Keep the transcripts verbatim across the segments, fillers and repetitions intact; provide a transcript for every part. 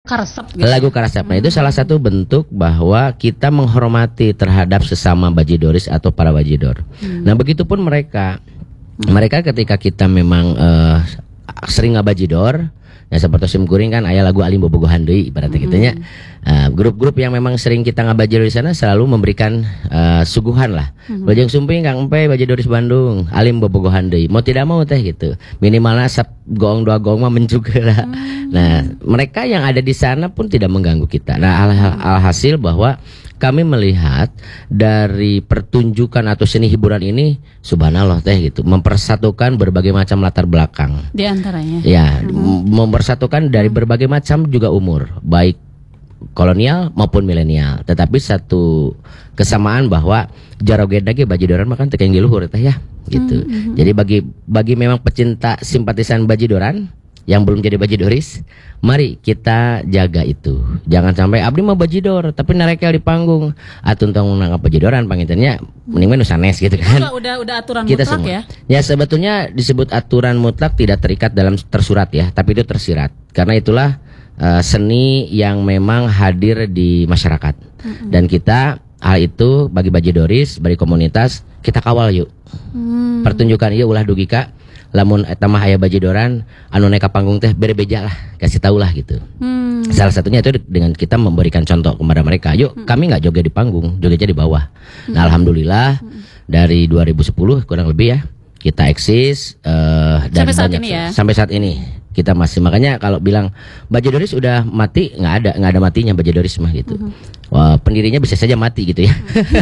karesep gitu. Lagu karesep. Nah, itu salah satu bentuk bahwa kita menghormati terhadap sesama bajidoris atau para bajidor. Hmm. Nah, begitupun mereka. Hmm. Mereka ketika kita memang uh, sering ngabajidor, ya seperti sim kuring kan aya lagu alim bobogohan deui ibaratnya mm-hmm. gitunya. Uh, grup-grup yang memang sering kita ngabajidor di sana selalu memberikan uh, suguhan lah. Mm-hmm. Lajeng sumping Kang Empe bajidoris Bandung, alim bobogohan deui. Mau tidak mau teh gitu. Minimalnya sap gong dua gong mah mencuge lah. Mm-hmm. Nah, mereka yang ada di sana pun tidak mengganggu kita. Nah, al- alhasil bahwa kami melihat dari pertunjukan atau seni hiburan ini, subhanallah teh gitu, mempersatukan berbagai macam latar belakang. Di antaranya. Ya, hmm. mempersatukan dari berbagai macam juga umur, baik kolonial maupun milenial. Tetapi satu kesamaan bahwa jarogeda ge bajidoran makan teu yang luhur teh ya, gitu. Hmm. Jadi bagi bagi memang pecinta simpatisan bajidoran yang belum jadi bajidoris, mari kita jaga itu. Jangan sampai abdi mah bajidor tapi narekel di panggung. Atun tong nangkap bajidoran pangintennya mending nu sanes gitu kan. Udah udah, udah aturan kita mutlak semua. ya. Ya sebetulnya disebut aturan mutlak tidak terikat dalam tersurat ya, tapi itu tersirat. Karena itulah uh, seni yang memang hadir di masyarakat. Mm-hmm. Dan kita hal itu bagi bajidoris, bagi komunitas kita kawal yuk. Mm. Pertunjukan ieu ulah dugi ka lamun eta mah aya bajidoran anu naik ka panggung teh berebeja lah, kasih tahu lah gitu. Hmm. Salah satunya itu dengan kita memberikan contoh kepada mereka. Yuk, hmm. kami nggak joget di panggung, jogetnya di bawah. Hmm. Nah, alhamdulillah hmm. dari dua ribu sepuluh kurang lebih ya kita eksis uh, dan sampai saat banyak, ini ya. Sampai saat ini kita masih, makanya kalau bilang bajidoris udah mati, nggak ada nggak ada matinya bajidoris mah gitu. Hmm. Wah, pendirinya bisa saja mati gitu ya.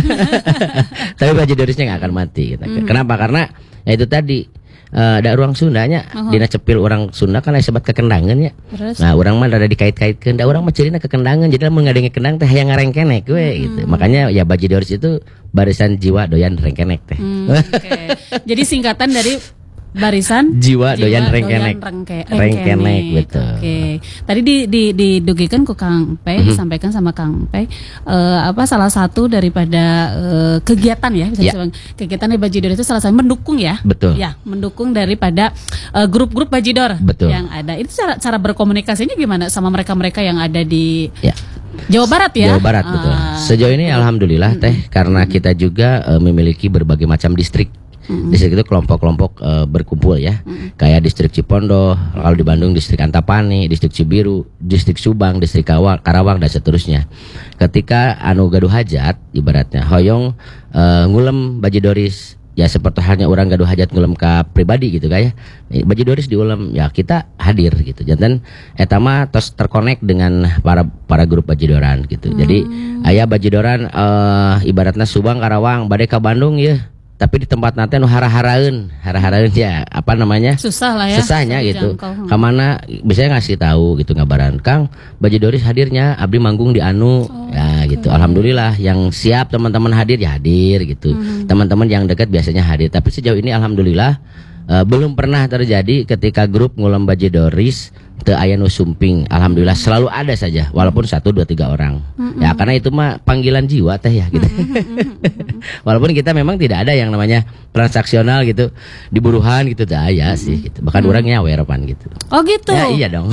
Hmm. Tapi bajidorisnya nggak akan mati. Gitu. Hmm. Kenapa? Karena ya itu tadi. Uh, ada ruang Sundanya, uh-huh. dina cepil orang Sunda kan aya sebat kekendangan ya. Terus? Nah, orang mah ada dikait-kaitkeun, da urang mah cirina kekendangan, jadi lamun ngadenge kendang teh hayang ngarengkenek we hmm. gitu. Makanya ya bajidoris itu barisan jiwa doyan rengkenek teh. Hmm, okay. Jadi singkatan dari barisan jiwa, jiwa doyan rengkenek. Rengke, rengkenek betul. Oke. Okay. Tadi di di didugikan ke Kang Pe, mm-hmm. disampaikan sama Kang Pe uh, apa salah satu daripada uh, kegiatan ya, bisa yeah. kegiatan di bajidor itu salah satu mendukung ya. Betul. Ya, mendukung daripada uh, grup-grup bajidor betul. yang ada. Itu cara cara berkomunikasinya gimana sama mereka-mereka yang ada di yeah. Jawa Barat ya? Jawa Barat betul. Uh, Sejauh ini alhamdulillah mm-hmm. teh karena mm-hmm. kita juga uh, memiliki berbagai macam distrik. Mm-hmm. Distrik itu kelompok-kelompok uh, berkumpul ya, mm-hmm. kayak distrik Cipondo, kalau di Bandung distrik Antapani, distrik Cibiru, distrik Subang, distrik Karawang, Karawang dan seterusnya. Ketika anu gaduh hajat, ibaratnya hoyong uh, ngulem bajidoris, ya seperti halnya orang gaduh hajat ngulem ka pribadi gitu kayak bajidoris diulem, ya kita hadir gitu. Jantan eta mah tos terkonek dengan para para grup bajidoran gitu. Mm. Jadi aya bajidoran uh, ibaratnya Subang, Karawang, bade ka Bandung ya. Tapi di tempat nanti nu hara-haraeun, hara-haraeun ya apa namanya? Susah lah ya. Susahnya gitu. Hmm. Kamana biasanya ngasih tahu gitu ngabaran, Kang, bajidoris hadirnya, abdi manggung di anu, oh, ya gitu. Okay. Alhamdulillah yang siap teman-teman hadir ya hadir gitu. Hmm. Teman-teman yang dekat biasanya hadir. Tapi sejauh ini alhamdulillah uh, belum pernah terjadi ketika grup ngulem bajidoris teu aya nu sumping. Alhamdulillah selalu ada saja walaupun satu dua tiga orang. Mm-hmm. Ya karena itu mah panggilan jiwa teh ya gitu. Mm-hmm. Walaupun kita memang tidak ada yang namanya transaksional gitu, diburuhan gitu teh aya mm-hmm. sih gitu. Bahkan mm-hmm. orang nyawer pan gitu. Oh gitu. Ya iya dong.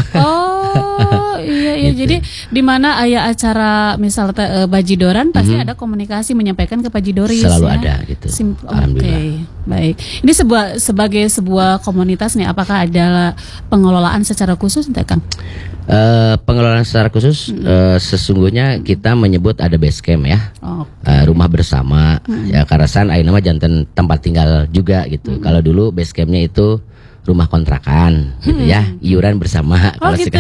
Oh iya iya gitu. Jadi di mana aya acara misal uh, bajidoran pasti mm-hmm. ada komunikasi menyampaikan ke bajidoris. Selalu ya? ada gitu. Sim- Alhamdulillah. Okay. Baik. Ini sebuah sebagai sebuah komunitas nih, apakah ada pengelolaan secara khusus entah Kang? Uh, pengelolaan secara khusus mm-hmm. uh, sesungguhnya kita menyebut ada base camp ya, okay. uh, rumah bersama mm-hmm. ya karasan ayeuna mah janten tempat tinggal juga gitu. Mm-hmm. Kalau dulu base campnya itu rumah kontrakan gitu hmm. ya, iuran bersama. Oh gitu.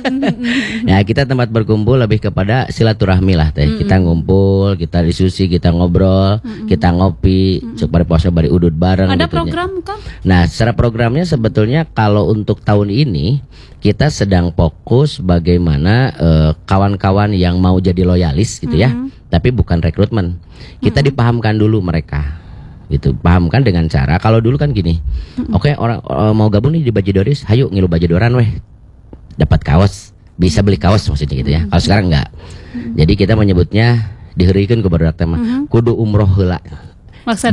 Ya kita tempat berkumpul lebih kepada silaturahmi lah teh. Hmm. Kita ngumpul, kita diskusi, kita ngobrol, hmm. kita ngopi, hmm. supaya puasa bari udud bareng. Ada gitu, program Kang? Nah secara programnya sebetulnya kalau untuk tahun ini kita sedang fokus bagaimana uh, kawan-kawan yang mau jadi loyalis gitu hmm. ya, tapi bukan rekrutmen. Kita hmm. dipahamkan dulu mereka. Gitu, pahamkan dengan cara kalau dulu kan gini, mm-hmm. oke okay, orang uh, mau gabung nih di bajidoris, hayu ngilu bajidoran weh, dapat kaos, bisa beli kaos maksudnya gitu ya. Mm-hmm. Kalau sekarang enggak, mm-hmm. jadi kita menyebutnya diherikan ke barudak tema, mm-hmm. kudu umroh heula. Maksudnya? Ber-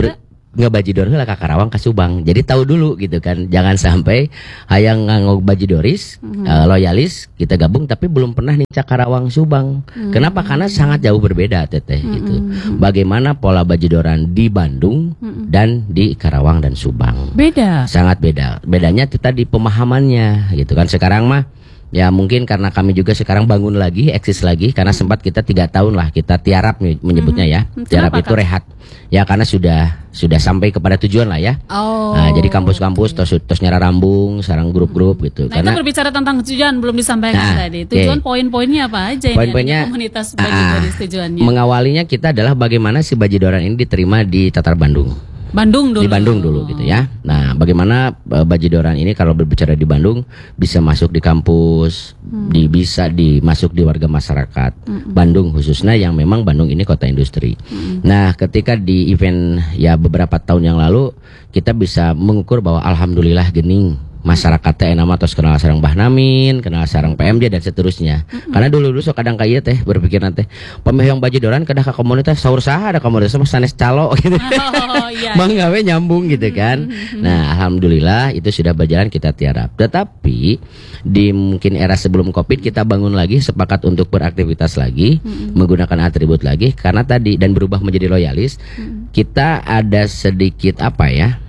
ngebajidor heula ka Karawang ka Subang. Jadi tahu dulu gitu kan. Jangan sampai hayang nganggo bajidoris, mm-hmm. uh, loyalis kita gabung tapi belum pernah nih cak Karawang Subang. Mm-hmm. Kenapa? Karena sangat jauh berbeda teteh mm-hmm. gitu. Bagaimana pola bajidoran di Bandung mm-hmm. dan di Karawang dan Subang. Beda. Sangat beda. Bedanya itu tadi pemahamannya gitu kan. Sekarang mah ya mungkin karena kami juga sekarang bangun lagi, eksis lagi karena sempat kita tiga tahun lah kita tiarap menyebutnya ya. Hmm. Tiarap Kenapa, itu Kak? rehat. Ya karena sudah sudah sampai kepada tujuan lah ya. Oh. Nah, jadi kampus-kampus tos tos nyara rambung, sarang grup-grup gitu. Nah, karena itu berbicara tentang tujuan belum disampaikan nah, tadi. Tujuan okay. poin-poinnya apa aja Poin-poinnya ini komunitas bajidoris tujuannya? Mengawalinya kita adalah bagaimana si bajidoran ini diterima di Tatar Bandung. Bandung dulu. Di Bandung dulu gitu ya. Nah, bagaimana uh, bajidoran ini kalau berbicara di Bandung bisa masuk di kampus, hmm. di bisa dimasuk di warga masyarakat hmm. Bandung khususnya yang memang Bandung ini kota industri. Hmm. Nah, ketika di event ya beberapa tahun yang lalu kita bisa mengukur bahwa alhamdulillah gening masyarakat teh nama tos kenal sareng Bahnamin, kenal sareng P M J dan seterusnya. Mm-hmm. Karena dulu-dulu so kadang kaya teh berpikir nanti pemehong bajidoran kedah ke komunitas saur saha ada komunitas sama sanes calo gitu. Oh, iya. Mang gawe nyambung gitu kan. Mm-hmm. Nah, alhamdulillah itu sudah berjalan kita tiarap. Tetapi di mungkin era sebelum Covid kita bangun lagi sepakat untuk beraktivitas lagi, mm-hmm. menggunakan atribut lagi karena tadi dan berubah menjadi loyalis. Mm-hmm. Kita ada sedikit apa ya?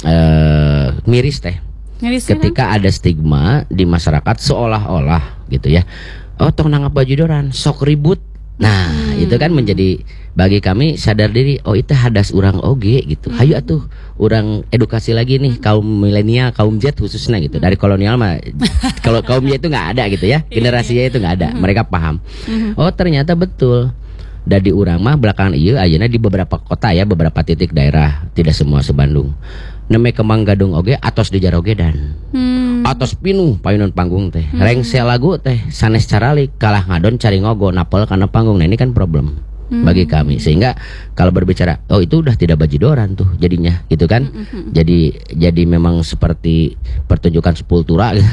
Eh miris teh. Ngerisnya ketika kan? Ada stigma di masyarakat seolah-olah gitu ya, oh tong nanggap bajidoran sok ribut. Nah hmm. itu kan menjadi bagi kami sadar diri, oh itu hadas orang oge gitu. hmm. Hayu atuh orang edukasi lagi nih kaum milenial, kaum Z khususnya gitu. Dari kolonial mah kalau kaum Z itu nggak ada gitu ya, generasinya itu nggak ada, mereka paham. Oh ternyata betul. Dari urang mah belakangan iya ayeuna di beberapa kota ya, beberapa titik daerah, tidak semua se-Bandung. Neme Kemang Gadung oge atos di Jarogedan. Hmm. Atos pinuh payunan panggung teh. Hmm. Rengsel lagu teh sanes caralik kalah ngadon cari ngogo napel karena panggung. Nah ini kan problem hmm. bagi kami. Sehingga kalau berbicara oh itu udah tidak bajidoran tuh jadinya gitu kan. Hmm. Jadi jadi memang seperti pertunjukan sepultura gitu.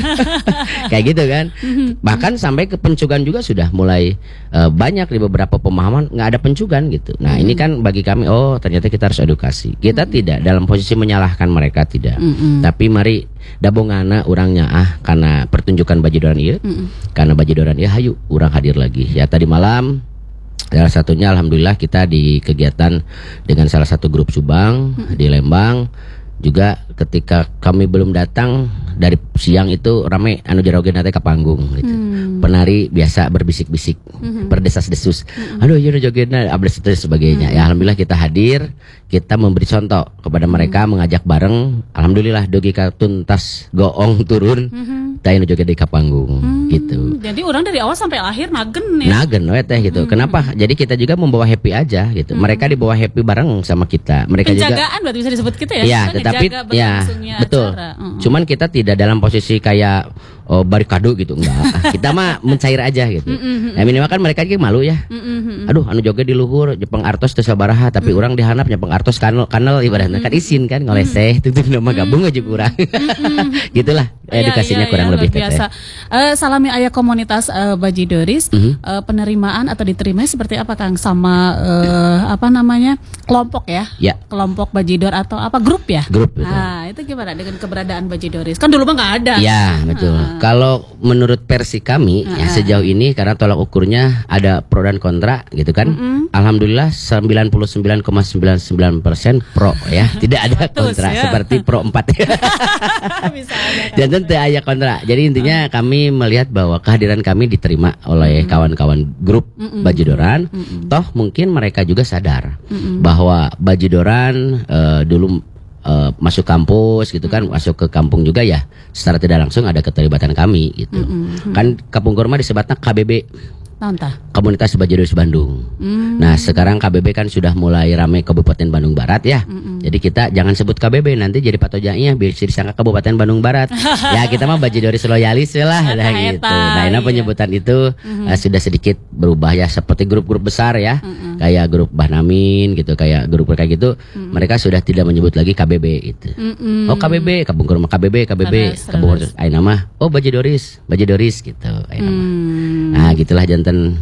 Kayak gitu kan. Hmm. Bahkan sampai ke pencugan juga sudah mulai uh, banyak di beberapa pemahaman nggak ada pencugan gitu. Nah, hmm. ini kan bagi kami oh ternyata kita harus edukasi. Kita hmm. tidak dalam posisi menyalahkan mereka tidak. Hmm. Tapi mari dabongana urangnya ah karena pertunjukan bajidoran ieu. Hmm. Karena bajidoran ieu hayu urang hadir lagi. Ya tadi malam salah satunya alhamdulillah kita di kegiatan dengan salah satu grup Subang hmm. di Lembang. Juga ketika kami belum datang dari siang itu rame anu Jarogen teh ke panggung gitu. Hmm. Penari biasa berbisik-bisik, hmm. berdesas-desus. Hmm. Aduh ya jogetna abdes dan sebagainya. Hmm. Ya alhamdulillah kita hadir, kita memberi contoh kepada mereka, hmm. mengajak bareng. Alhamdulillah dogi ka tuntas goong turun. Hmm. Tayang joget di ka panggung hmm. gitu. Jadi orang dari awal sampai akhir nagen ya. Nagen we teh gitu. Hmm. Kenapa? Jadi kita juga membawa happy aja gitu. Hmm. Mereka dibawa happy bareng sama kita. Mereka penjagaan juga berarti bisa disebut kita ya. Iya, tetapi ya betul. Uh-uh. Cuman kita tidak dalam posisi kayak oh barikado gitu enggak. Kita mah mencair aja gitu. Nah minimal kan mereka juga malu ya. Aduh anu joget di luhur Jepang artos teu sabaraha tapi urang dihanap Jepang artos kanal kanal ibaratnya kan isin kan ngoleseh tutup nama gabung aja urang. Gitulah edukasinya ya, ya, kurang ya, lebih biasa. Uh, salami aya komunitas uh, bajidoris uh-huh. uh, penerimaan atau diterimanya seperti apa Kang sama uh, apa namanya kelompok ya? Ya. Kelompok bajidor atau apa grup ya? Grup. Betul. Nah, itu gimana dengan keberadaan bajidoris? Kan dulu mah nggak ada. Ya, betul. Uh. Kalau menurut versi kami uh-huh. ya sejauh ini karena tolak ukurnya ada pro dan kontra gitu kan. Uh-huh. Alhamdulillah sembilan puluh sembilan koma sembilan sembilan persen pro ya. Tidak ada kontra ya. Seperti pro empat. Bisa aja. Dan tentu ada kontra. Jadi intinya uh-huh. kami melihat bahwa kehadiran kami diterima oleh uh-huh. kawan-kawan grup uh-huh. bajidoran. Uh-huh. Toh mungkin mereka juga sadar uh-huh. bahwa bajidoran uh, dulu Uh, masuk kampus gitu kan, mm-hmm. masuk ke kampung juga ya secara tidak langsung ada keterlibatan kami gitu. Mm-hmm. Kan Kampung Kurma disebutnya K B B. Nantah. Komunitas Bajidoris Bandung. Mm. Nah sekarang K B B kan sudah mulai ramai Kabupaten Bandung Barat ya. Mm-mm. Jadi kita jangan sebut K B B nanti jadi patojaknya biar disangka Kabupaten Bandung Barat. Ya kita mah Bajidoris loyalis lah, lah gitu. Nah ini penyebutan itu mm-hmm. uh, sudah sedikit berubah ya seperti grup-grup besar ya. Mm-mm. Kayak grup Bahnamin gitu, kayak grup kayak gitu. Mm-mm. Mereka sudah tidak menyebut lagi K B B gitu. Mm-mm. Oh K B B, Kampung Kurma K B B, K B B, Kampung Kurma. Ayo nama, oh Bajidoris, Bajidoris gitu. Ayo nama. Mm. Nah gitulah jantan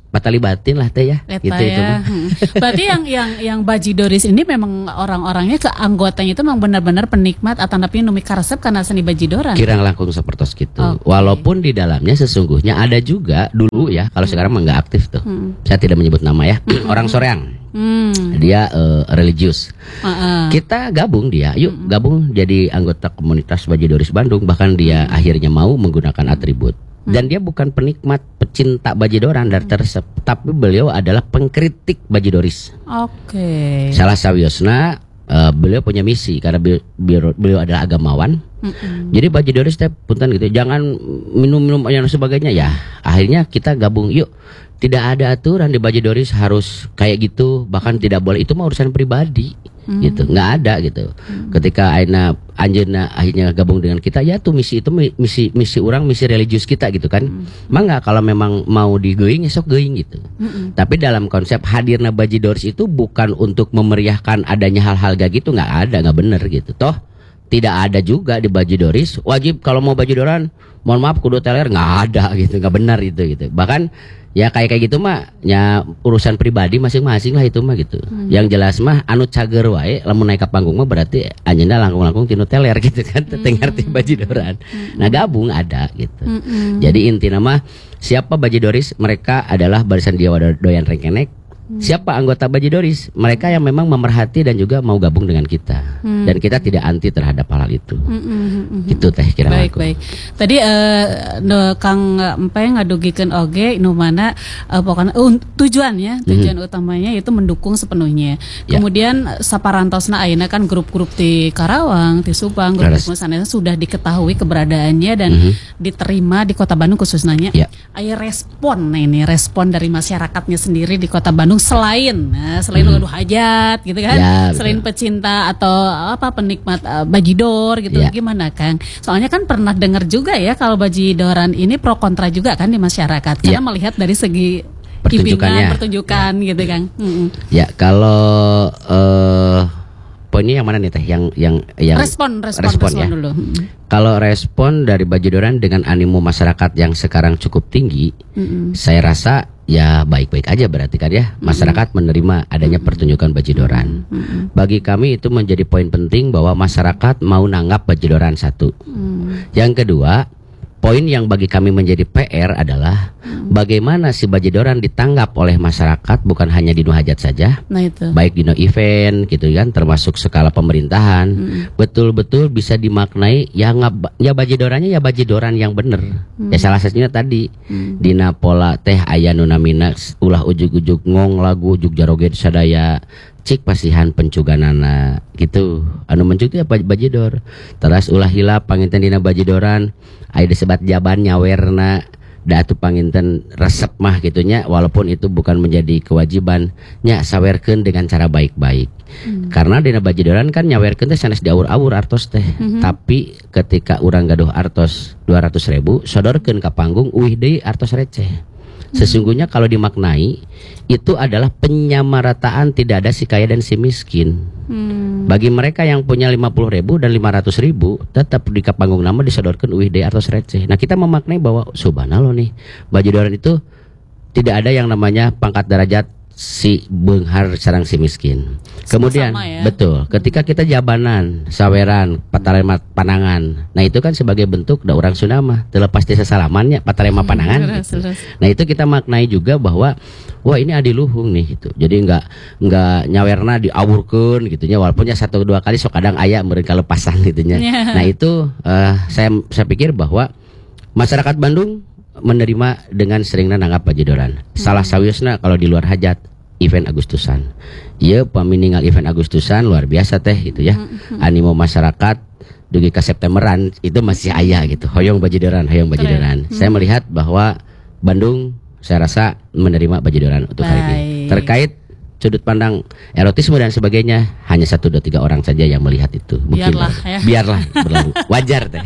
batali batin lah teh ya. Eta gitu ya. itu mah. Hmm. Berarti yang yang yang bajidoris ini memang orang-orangnya ke anggotanya itu memang benar-benar penikmat atau napi nu mikaresep karena seni bajidoran. Kirang langkung sapertos gitu. Okay. Walaupun di dalamnya sesungguhnya ada juga dulu ya, kalau hmm. sekarang mah nggak aktif tuh. Hmm. Saya tidak menyebut nama ya. Hmm. Orang Soreang. Hmm. Dia uh, religius. Uh-uh. Kita gabung dia, yuk hmm. gabung jadi anggota komunitas Bajidoris Bandung. Bahkan dia hmm. akhirnya mau menggunakan atribut. Dan dia bukan penikmat pecinta bajidoran dan tersep, tapi beliau adalah pengkritik bajidoris. Oke. Okay. Salah sawiosna uh, beliau punya misi karena beliau, beliau adalah agamawan. Mm-mm. Jadi bajidoris teh punten gitu, jangan minum-minum yang sebagainya ya. Akhirnya kita gabung, yuk. Tidak ada aturan di bajidoris harus kayak gitu, bahkan tidak boleh, itu mah urusan pribadi. Hmm. Gitu, nggak ada gitu. Hmm. Ketika Aina Anjeuna akhirnya gabung dengan kita, ya tuh misi itu misi misi orang, misi religius kita gitu kan. Hmm. Mangga kalau memang mau digeuing ya sok geuing gitu. Hmm. Tapi dalam konsep hadirna bajidoris itu bukan untuk memeriahkan adanya hal-hal kayak gitu, nggak ada, nggak bener gitu. Toh tidak ada juga di bajidoris wajib kalau mau bajidoran, mohon maaf kudu teler, nggak ada gitu, nggak benar itu gitu. Bahkan ya kayak kayak gitu mah ya urusan pribadi masing-masing lah itu mah gitu. Hmm. Yang jelas mah anu cager wae lamun naik ke panggung mah berarti anjeunna langkung-langkung tinu teler gitu kan, teu hmm. ngarti bajidoran. Hmm. Nah gabung ada gitu. Hmm. Jadi intina mah siapa bajidoris, mereka adalah barisan dia doyan rengkenek. Siapa anggota bajidoris? Mereka yang memang memerhati dan juga mau gabung dengan kita. Hmm. Dan kita tidak anti terhadap hal itu. Hmm, hmm, hmm. Itu teh kira baik, aku. Baik. Tadi uh, no, Kang Empe ngadugikeun oge nu mana uh, pokoknya uh, tujuannya, tujuan hmm. utamanya itu mendukung sepenuhnya. Ya. Kemudian saparantosna ayeuna kan grup-grup di Karawang, di Subang, grup-grup sanes sudah diketahui keberadaannya dan hmm. diterima di Kota Bandung khususnya. Ya. Aya respon, nah ini respon dari masyarakatnya sendiri di Kota Bandung selain nah, selain hmm. aduh hajat gitu kan, ya, selain pecinta atau apa penikmat uh, bajidor gitu, ya. Gimana Kang? Soalnya kan pernah dengar juga ya kalau bajidoran ini pro kontra juga kan di masyarakat, karena ya. Melihat dari segi pertunjukannya, pertunjukan ya. Gitu Kang. Mm-mm. Ya kalau uh, poinnya yang mana nih teh? Yang yang yang respon respon, respon, respon ya. dulu. Kalau respon dari bajidoran dengan animo masyarakat yang sekarang cukup tinggi, mm-mm. saya rasa ya baik-baik aja berarti kan ya, masyarakat mm-hmm. menerima adanya mm-hmm. pertunjukan bajidoran. Mm-hmm. Bagi kami itu menjadi poin penting bahwa masyarakat mau nanggap bajidoran satu. Mm-hmm. Yang kedua, poin yang bagi kami menjadi P R adalah hmm. bagaimana si bajidoran ditanggap oleh masyarakat bukan hanya di Nuhajat saja, nah itu. Baik di no event gitu kan, termasuk skala pemerintahan, hmm. betul-betul bisa dimaknai ya ngab, ya bajidorannya ya bajidoran yang bener. Hmm. Ya salah satunya tadi hmm. dina pola teh aya nu namina ulah ujug-ujug ngong lagu ujug jaroget sadaya cik pasihan pencuganana gitu, anu mencuk ya bajidor. Terus ulah hilap panginten dina bajidoran aya disebat jaban nyawerna da atuh panginten resep mah gitunya, walaupun itu bukan menjadi kewajiban nya sawerkeun dengan cara baik-baik. Hmm. Karena dina bajidoran kan nyawerkeun teh sanes diawur-awur artos teh. Hmm. Tapi ketika urang gaduh artos dua ratus ribu sodorkeun ka panggung uih deui artos receh. Sesungguhnya kalau dimaknai itu adalah penyamarataan, tidak ada si kaya dan si miskin. Hmm. Bagi mereka yang punya lima puluh ribu dan lima ratus ribu tetap di panggung nama disodorkan uih de atau receh. Nah kita memaknai bahwa subhanallah nih, bajidoran itu tidak ada yang namanya pangkat derajat si beunghar sareng si miskin. Kemudian ya. Betul, ketika kita jabanan, saweran, patarema panangan. Nah, itu kan sebagai bentuk da urang Sunda mah terlepas ti sasalamannya patarema panangan. Gitu. Nah, itu kita maknai juga bahwa wah ini adiluhung nih gitu. Jadi enggak enggak nyawerna diawurkeun gitu nya, walaupun ya satu dua kali sok kadang aya meureun kalepasan gitu nya. Yeah. Nah, itu uh, saya saya pikir bahwa masyarakat Bandung menerima dengan seringnya nanggap bajidoran. Hmm. Salah sawiusna kalau di luar hajat event Agustusan. Iya, paminingal event Agustusan luar biasa teh gitu ya. Hmm. Animo masyarakat dugi ka Septemberan itu masih aya gitu. Hoyong bajidoran, hoyong bajidoran. Hmm. Saya melihat bahwa Bandung saya rasa menerima bajidoran untuk hari ini. Terkait sudut pandang erotisme dan sebagainya, hanya satu dua tiga orang saja yang melihat itu. Mungkin biarlah ya. Biarlah berlalu. Wajar teh.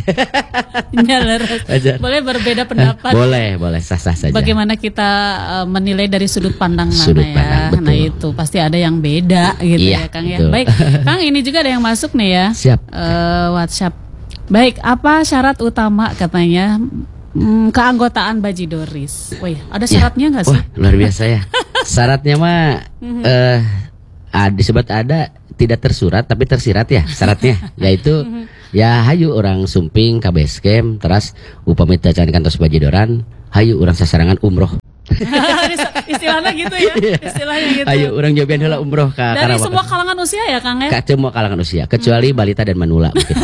Wajar. Boleh berbeda pendapat. Boleh, boleh sah-sah saja. Bagaimana kita uh, menilai dari sudut pandang sudut mana pandang, ya. betul. Nah itu pasti ada yang beda gitu iya, ya Kang ya. Baik, Kang ini juga ada yang masuk nih ya. Siap. Uh, WhatsApp. Baik, apa syarat utama katanya Hmm, keanggotaan Bajidoris. Wih, ada syaratnya nggak sih? Wah, luar biasa ya. Syaratnya mah eh uh, disebut ada tidak tersurat tapi tersirat ya syaratnya, yaitu ya hayu orang sumping ka base camp terus upami teu can kantos Bajidoran, hayu orang sasarangan umroh. Istilahnya gitu ya. Istilahnya gitu. Ayo orang nyobain heula umroh ka dari Karawang. semua kalangan usia ya Kang ya? Ka semua kalangan usia kecuali balita dan manula mungkin.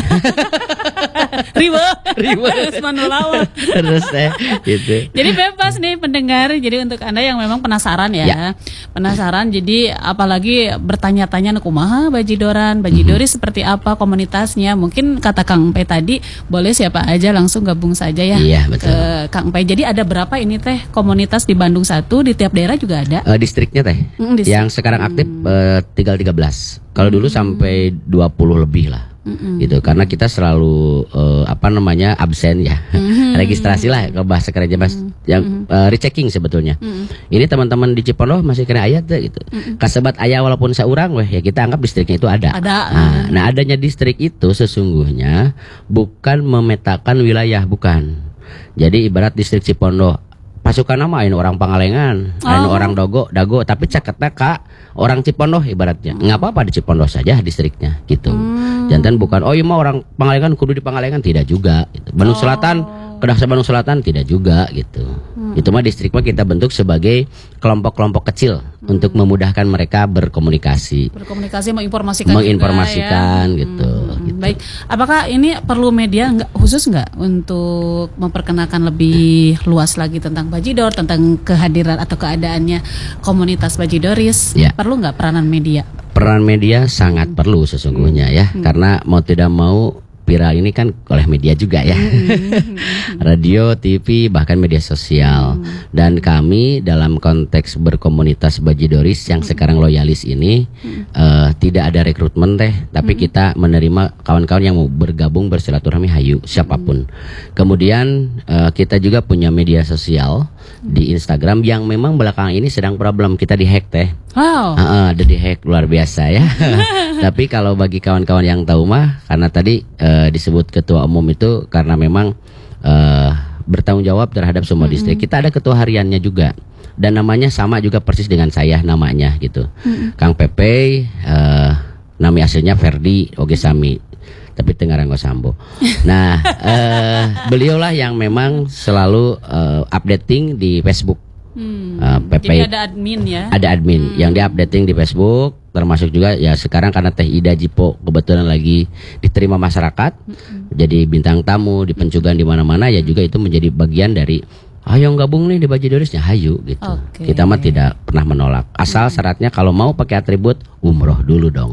Riwe, Riwe. Manula. Terus eh gitu. Jadi bebas nih pendengar. Jadi untuk Anda yang memang penasaran ya, Ya. penasaran. Jadi apalagi bertanya-tanya kumaha Bajidoran, Bajidoris Mm-hmm. seperti apa komunitasnya. Mungkin kata Kang Pe tadi boleh siapa aja langsung gabung saja ya. Iya, betul. Ke Kang Pe. Jadi ada berapa ini teh komunitas di Bandung satu, di tiap daerah juga ada. Eh, distriknya teh Mm, distrik. yang sekarang aktif eh, tinggal tiga belas. Kalau dulu sampai dua puluh lebih lah. Mm-mm. Gitu karena kita selalu eh, apa namanya absen ya. Registrasi lah ke bahasa kerennya Mas yang eh, rechecking sebetulnya. Ini teman-teman di Cipondoh masih kena ayat tuh gitu. Kasebat aya walaupun seorang weh ya kita anggap distriknya itu ada. Ada. Nah, nah adanya distrik itu sesungguhnya bukan memetakan wilayah, bukan. Jadi ibarat distrik Cipondoh pasukan nama ini orang Pangalengan, oh. orang Dogo, Dago, tapi caketnya kak orang Cipondoh ibaratnya. Nggak apa-apa di Cipondoh saja distriknya gitu. Hmm. Jantan bukan oh iya mah orang Pangalengan kudu di Pangalengan, tidak juga gitu. Bandung oh. Selatan, Kedaksa Bandung Selatan tidak juga gitu. Hmm. Itu mah distrik mah kita bentuk sebagai kelompok-kelompok kecil hmm. untuk memudahkan mereka berkomunikasi. Berkomunikasi menginformasikan menginformasikan juga, ya. gitu, Hmm. gitu. Baik, apakah ini perlu media nggak khusus nggak untuk memperkenalkan lebih luas lagi tentang Bajidor, tentang kehadiran atau keadaannya komunitas Bajidoris? Ya. Perlu nggak peranan media? Peran media sangat perlu sesungguhnya ya, hmm. karena mau tidak mau viral ini kan oleh media juga ya, hmm. radio, T V, bahkan media sosial. Hmm. Dan kami dalam konteks berkomunitas Bajidoris yang hmm. sekarang loyalis ini hmm. uh, tidak ada rekrutmen teh, tapi hmm. kita menerima kawan-kawan yang mau bergabung bersilaturahmi hayu siapapun. Hmm. Kemudian uh, kita juga punya media sosial hmm. di Instagram yang memang belakangan ini sedang problem, kita dihack teh. Wow. Uh, uh, ada dihack luar biasa ya. Tapi kalau bagi kawan-kawan yang tahu mah, karena tadi uh, disebut ketua umum itu karena memang uh, bertanggung jawab terhadap semua mm-hmm. distrik. Kita ada ketua hariannya juga dan namanya sama juga persis dengan saya namanya gitu. Mm-hmm. Kang Pepe, uh, nama aslinya Ferdi Oge Sami, tapi Tengaranggo Sambo. Nah, uh, beliaulah yang memang selalu uh, updating di Facebook. Hmm. Uh, Jadi ada admin ya? Ada admin hmm. yang di-updating di Facebook, termasuk juga ya sekarang karena Teh Ida Jipo kebetulan lagi diterima masyarakat, hmm. jadi bintang tamu di pencugan di mana-mana ya juga itu menjadi bagian dari ayo gabung nih di Bajidorisnya, hayu gitu. Okay. Kita mah tidak pernah menolak. Asal hmm. syaratnya kalau mau pakai atribut umroh dulu dong.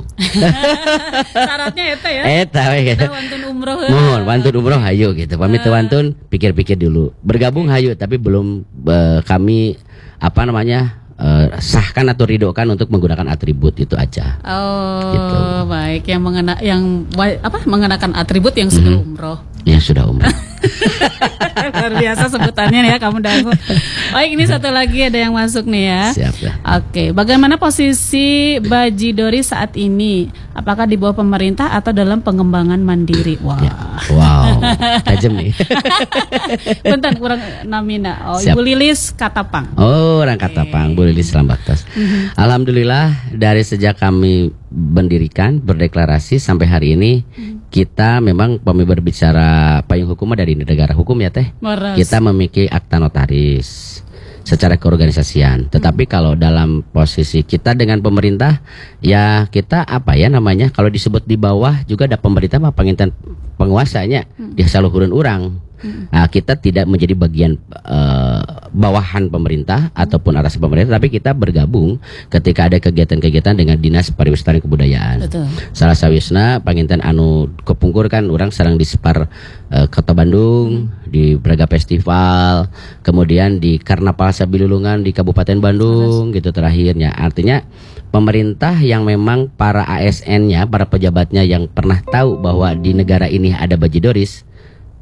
Syaratnya eta ya. Eta we gitu. Wantun umroh. Mohon wantun umroh hayu gitu. Pamit uh. wantun pikir-pikir dulu. Bergabung hayu tapi belum uh, kami apa namanya? Uh, sahkan atau ridokan untuk menggunakan atribut itu aja. Oh, gitu. Baik, yang mengena yang apa mengenakan atribut yang sudah mm-hmm. umroh. Yang sudah umroh. Luar biasa sebutannya ya kamu Dago. Baik, ini satu lagi ada yang masuk nih ya. Siap ya. Oke, bagaimana posisi Bajidoris saat ini? Apakah di bawah pemerintah atau dalam pengembangan mandiri? Wah. Ya. Wow, tajam nih. Bentar kurang namina. Oh, Siap. Ibu Lilis Katapang. Oh, orang Katapang, Bu Lilis Lambaktos. Mm-hmm. Alhamdulillah dari sejak kami mendirikan, berdeklarasi sampai hari ini mm. kita memang kami berbicara payung hukum dari negara hukum ya Teh. Meras. Kita memiliki akta notaris secara keorganisasian. Tetapi hmm. kalau dalam posisi kita dengan pemerintah, ya kita apa ya namanya? Kalau disebut di bawah juga ada pemerintah mah penginten penguasanya, hmm. dia saluhureun urang. Hmm. Nah, kita tidak menjadi bagian uh, bawahan pemerintah hmm. ataupun atas pemerintah, tapi kita bergabung ketika ada kegiatan-kegiatan dengan Dinas Pariwisata dan Kebudayaan. Betul. Salah sawisna panginten anu kepungkur kan orang sareng di Separ uh, Kota Bandung, hmm. di Braga Festival, kemudian di Karnaval Sabilulungan di Kabupaten Bandung, Betul. gitu terakhirnya. Artinya pemerintah yang memang para A S N-nya, para pejabatnya yang pernah tahu bahwa di negara ini ada Bajidoris,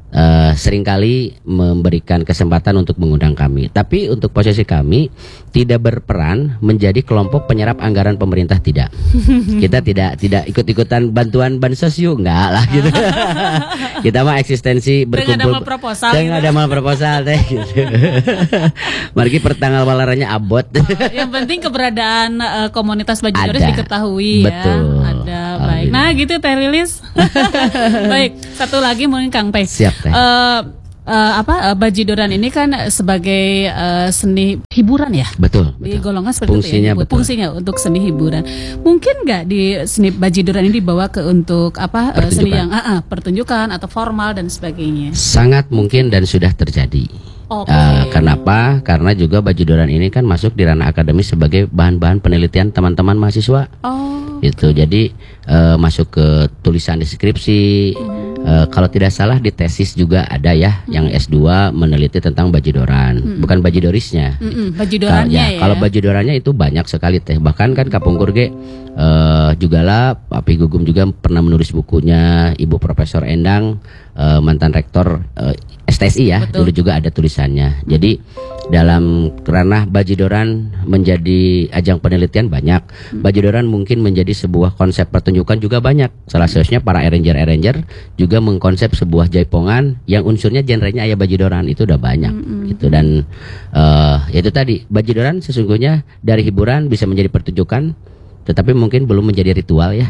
Uh, seringkali memberikan kesempatan untuk mengundang kami. Tapi untuk posisi kami tidak berperan menjadi kelompok penyerap anggaran pemerintah, tidak. Kita tidak tidak ikut-ikutan bantuan bansos yuk, enggak lah gitu. Kita mah eksistensi berkumpul. Dengan ada proposal. Dengan ada mal proposal teh gitu. Margi pertanggal walarannya abot. Oh, yang penting keberadaan uh, komunitas Baju Doris diketahui. Betul. Ya. Ada. Baik. Nah, gitu Teh Lilis. Baik, satu lagi mungkin Kang Pei. Siap. Uh, uh, apa uh, bajidoran ini kan sebagai uh, seni hiburan ya? Betul. Di betul. golongan seperti fungsinya itu ya. Betul. Fungsinya untuk seni hiburan. Mungkin nggak di seni bajidoran ini dibawa ke untuk apa uh, seni yang uh, uh, pertunjukan atau formal dan sebagainya? Sangat mungkin dan sudah terjadi. Okay. Uh, kenapa? Karena juga bajidoran ini kan masuk di ranah akademis sebagai bahan-bahan penelitian teman-teman mahasiswa. Oh. Itu jadi uh, masuk ke tulisan deskripsi. Hmm. Uh, kalau tidak salah di tesis juga ada ya, hmm. yang S dua meneliti tentang bajidoran, hmm. bukan bajidorisnya. Hmm. Bajidorannya uh, ya, ya. Kalau bajidorannya itu banyak sekali teh. Bahkan kan Kapungkur ge uh, juga lah, Papi Gugum juga pernah menulis bukunya. Ibu Profesor Endang, uh, mantan rektor uh, S T S I ya, Betul. Dulu juga ada tulisannya. Jadi dalam ranah bajidoran menjadi ajang penelitian banyak. Hmm. Bajidoran mungkin menjadi sebuah konsep pertunjukan juga banyak. Salah satunya para arranger-arranger juga mengkonsep sebuah jaipongan yang unsurnya genrenya aya bajidoran, itu udah banyak. Hmm. Gitu. Dan uh, itu tadi, bajidoran sesungguhnya dari hiburan bisa menjadi pertunjukan, tetapi mungkin belum menjadi ritual ya.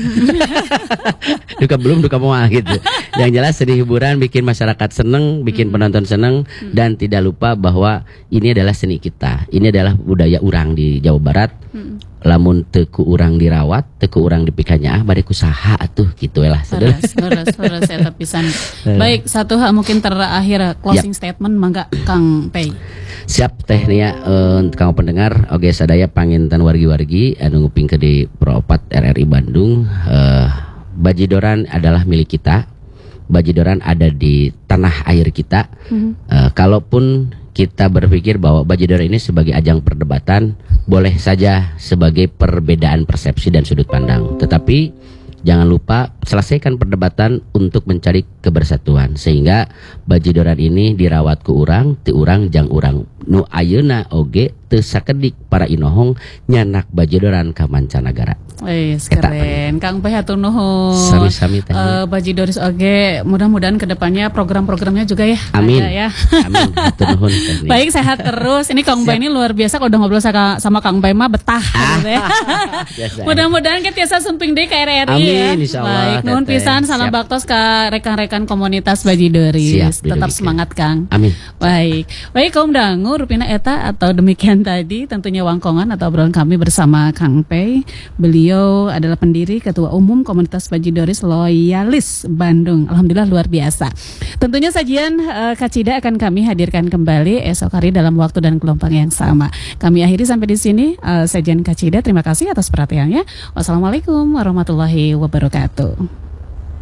Duka belum duka moal gitu. Yang jelas seni hiburan bikin masyarakat seneng, bikin penonton seneng, dan tidak lupa bahwa ini adalah seni kita. Ini adalah budaya urang di Jawa Barat. Lamun teku urang dirawat, teku urang dipikanya ah bari kusaha atuh gitu lah. Terus terus terus saya pisan. Baik, satu hal mungkin terakhir closing yep. statement mangga Kang Pei. Siap teh nia uh, kang pendengar oge sadaya panginten wargi-wargi anu nguping ke di Proopat R R I Bandung. uh, Bajidoran adalah milik kita. Bajidoran ada di tanah air kita. Mm-hmm. uh, Kalaupun kita berpikir bahwa bajidoran ini sebagai ajang perdebatan, boleh saja sebagai perbedaan persepsi dan sudut pandang. Tetapi jangan lupa selesaikan perdebatan untuk mencari kebersatuan, sehingga bajidoran ini dirawat ku urang, ti urang jang urang. Nu ayeuna oge teu sakedik para inohong nyanak bajidoran ka mancanagara. Wih, keren. Kang Pei hatur nuhun. Sami-sami teh. Uh, Bajidoris oge, mudah-mudahan kedepannya program-programnya juga ya. Amin. Ada, ya. Amin. Hatur nuhun. Baik, sehat terus. Ini Kang Pei ini luar biasa, kalau udah ngobrol sama, sama Kang Pei mah betah. Ah. Gitu ya. Mudah-mudahan kita tiasa sumping deh ke R R I. Amin, ya. insyaallah. Baik, nuhun pisan, salam baktos ke rekan-rekan komunitas Bajidoris. Siap, tetap semangat Kang. Amin. Baik. Baik, kaum dangu rupina eta atau demikian tadi tentunya wangkongan atau obrolan kami bersama Kang Pei. Beliau adalah pendiri Ketua Umum Komunitas Bajidoris Loyalis Bandung. Alhamdulillah luar biasa. Tentunya sajian uh, Kacida akan kami hadirkan kembali esok hari dalam waktu dan gelombang yang sama. Kami akhiri sampai di sini uh, sajian Kacida. Terima kasih atas perhatiannya. Wassalamualaikum warahmatullahi wabarakatuh.